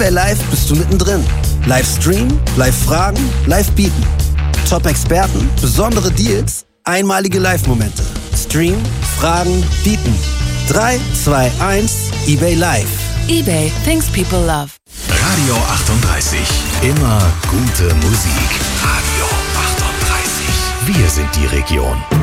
eBay Live bist du mittendrin. Live streamen, live fragen, live bieten. Top-Experten, besondere Deals, einmalige Live-Momente. Stream, fragen, bieten. 3, 2, 1, eBay Live. eBay, things people love. Radio 38. Immer gute Musik. Radio 38. Wir sind die Region.